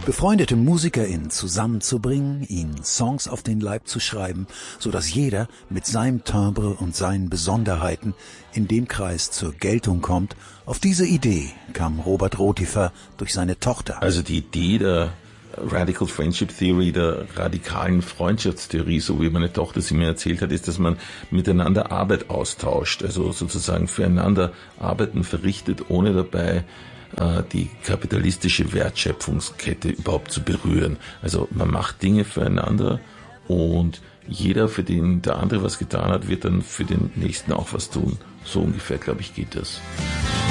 befreundete MusikerInnen zusammenzubringen, ihnen Songs auf den Leib zu schreiben, so dass jeder mit seinem Timbre und seinen Besonderheiten in dem Kreis zur Geltung kommt. Auf diese Idee kam Robert Rotifer durch seine Tochter. Also die Idee der Radical Friendship Theory, der radikalen Freundschaftstheorie, so wie meine Tochter sie mir erzählt hat, ist, dass man miteinander Arbeit austauscht, also sozusagen füreinander Arbeiten verrichtet, ohne dabei die kapitalistische Wertschöpfungskette überhaupt zu berühren. Also man macht Dinge füreinander und jeder, für den der andere was getan hat, wird dann für den Nächsten auch was tun. So ungefähr, glaube ich, geht das.